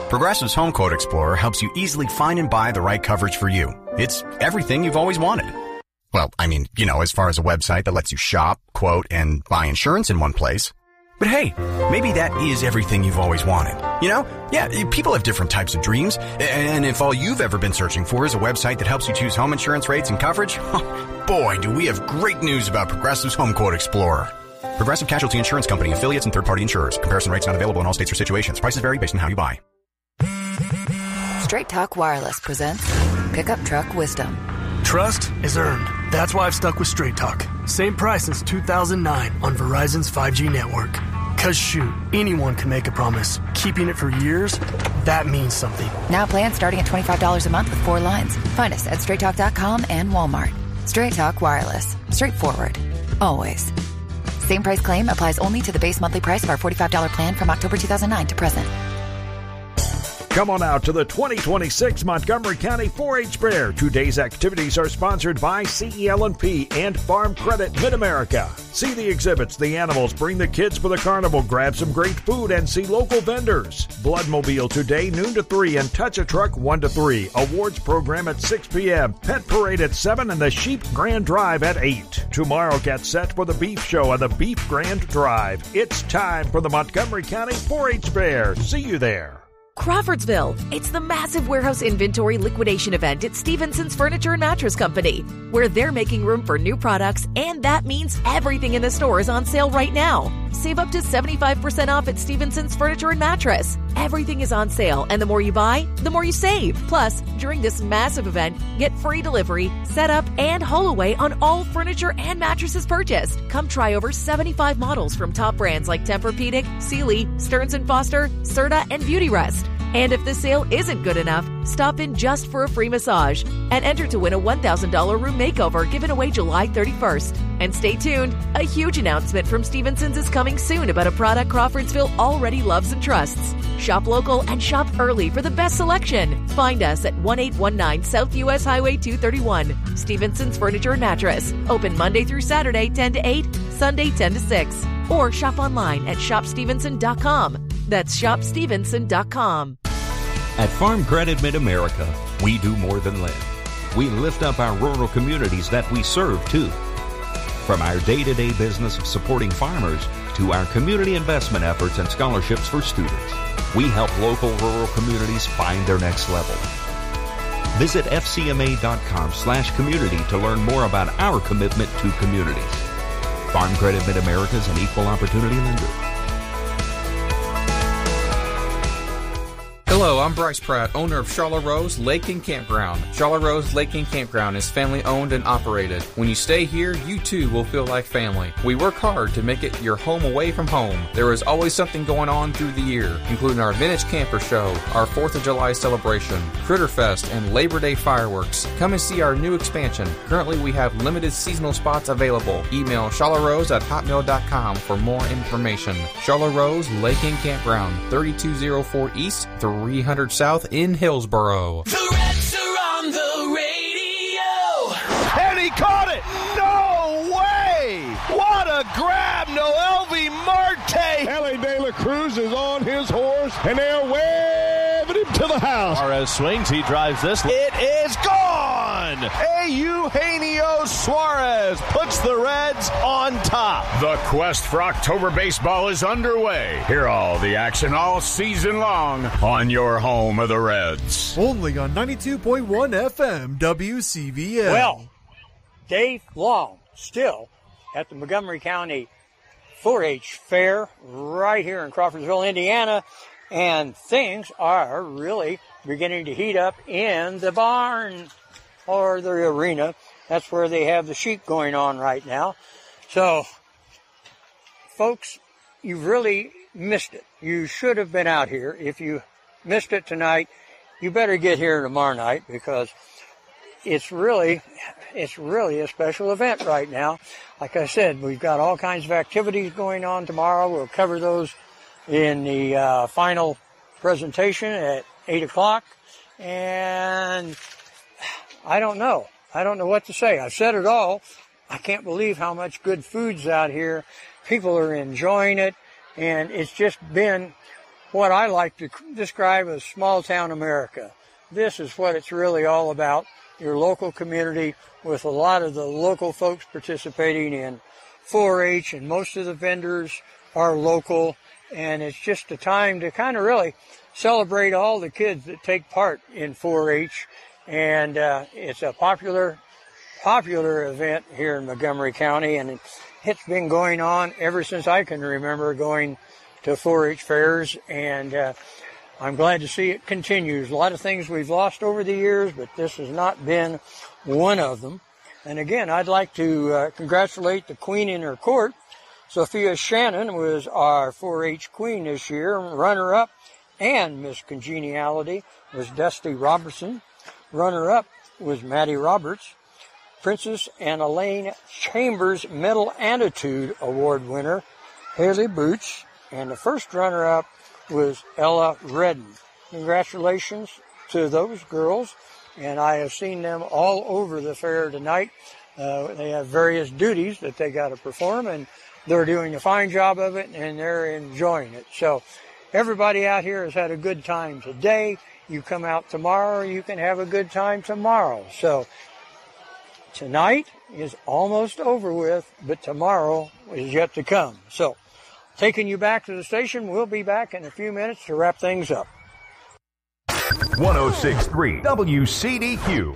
Progressive's Home Quote Explorer helps you easily find and buy the right coverage for you. It's everything you've always wanted. Well, I mean, as far as a website that lets you shop, quote, and buy insurance in one place. But hey, maybe that is everything you've always wanted. Yeah, people have different types of dreams. And if all you've ever been searching for is a website that helps you choose home insurance rates and coverage, boy, do we have great news about Progressive's Home Quote Explorer. Progressive Casualty Insurance Company, affiliates, and third-party insurers. Comparison rates not available in all states or situations. Prices vary based on how you buy. Straight Talk Wireless presents Pickup Truck Wisdom. Trust is earned. That's why I've stuck with Straight Talk. Same price since 2009 on Verizon's 5G network. Cause shoot, anyone can make a promise. Keeping it for years, that means something. Now plans starting at $25 a month with 4 lines. Find us at straighttalk.com and Walmart. Straight Talk Wireless. Straightforward. Always. Same price claim applies only to the base monthly price of our $45 plan from October 2009 to present. Come on out to the 2026 Montgomery County 4-H Fair. Today's activities are sponsored by CEL&P and Farm Credit Mid-America. See the exhibits, the animals, bring the kids for the carnival, grab some great food, and see local vendors. Bloodmobile today, noon to 3, and Touch a Truck 1 to 3. Awards program at 6 p.m. Pet Parade at 7, and the Sheep Grand Drive at 8. Tomorrow, get set for the Beef Show and the Beef Grand Drive. It's time for the Montgomery County 4-H Fair. See you there. Crawfordsville. It's the massive warehouse inventory liquidation event at Stevenson's Furniture and Mattress Company, where they're making room for new products, and that means everything in the store is on sale right now. Save up to 75% off at Stevenson's Furniture and Mattress. Everything is on sale, and the more you buy, the more you save. Plus, during this massive event, get free delivery, setup, and haul away on all furniture and mattresses purchased. Come try over 75 models from top brands like Tempur-Pedic, Sealy, Stearns & Foster, Serta, and Beautyrest. And if the sale isn't good enough, stop in just for a free massage and enter to win a $1,000 room makeover given away July 31st. And stay tuned, a huge announcement from Stevenson's is coming soon about a product Crawfordsville already loves and trusts. Shop local and shop early for the best selection. Find us at 1819 South US Highway 231. Stevenson's Furniture and Mattress. Open Monday through Saturday 10 to 8, Sunday 10 to 6. Or shop online at shopstevenson.com. That's shopstevenson.com. At Farm Credit Mid-America, we do more than lend. We lift up our rural communities that we serve, too. From our day-to-day business of supporting farmers to our community investment efforts and scholarships for students, we help local rural communities find their next level. Visit fcma.com/community to learn more about our commitment to communities. Farm Credit Mid-America is an equal opportunity lender. Hello, I'm Bryce Pratt, owner of Charlotte Rose Lake and Campground. Charlotte Rose Lake and Campground is family owned and operated. When you stay here, you too will feel like family. We work hard to make it your home away from home. There is always something going on through the year, including our Vintage Camper Show, our 4th of July celebration, Critter Fest, and Labor Day fireworks. Come and see our new expansion. Currently, we have limited seasonal spots available. Email charlotterose@hotmail.com for more information. Charlotte Rose Lake and Campground, 3204 East, 300 South in Hillsboro. The Reds are on the radio. And he caught it. No way. What a grab. Noelvi Marte. L.A. De La Cruz is on his horse, and they're waving him to the house. Suarez swings. He drives this. It is gone. Eugenio Suarez puts the Reds on top. The quest for October baseball is underway. Hear all the action all season long on your home of the Reds. Only on 92.1 FM WCVL. Well, Dave Long still at the Montgomery County 4-H Fair right here in Crawfordsville, Indiana, and things are really beginning to heat up in the barn or the arena. That's where they have the sheep going on right now. So, folks, you've really missed it. You should have been out here. If you missed it tonight, you better get here tomorrow night, because it's really a special event right now. Like I said, we've got all kinds of activities going on tomorrow. We'll cover those in the final presentation at 8 o'clock. And I don't know what to say. I've said it all. I can't believe how much good food's out here. People are enjoying it. And it's just been what I like to describe as small town America. This is what it's really all about, your local community with a lot of the local folks participating in 4-H, and most of the vendors are local, and it's just a time to kind of really celebrate all the kids that take part in 4-H, and it's a popular event here in Montgomery County, and it's been going on ever since I can remember going to 4-H fairs, and I'm glad to see it continues. A lot of things we've lost over the years, but this has not been one of them. And again, I'd like to congratulate the queen in her court. Sophia Shannon was our 4-H queen this year. Runner-up and Miss Congeniality was Dusty Robertson. Runner-up was Maddie Roberts. Princess and Elaine Chambers Medal Attitude Award winner, Haley Boots. And the first runner-up was Ella Redden. Congratulations to those girls, and I have seen them all over the fair tonight. They have various duties that they got to perform, and they're doing a fine job of it, and they're enjoying it. So everybody out here has had a good time today. You come out tomorrow, you can have a good time tomorrow. So tonight is almost over with, but tomorrow is yet to come. So taking you back to the station, we'll be back in a few minutes to wrap things up. 106.3 WCDQ,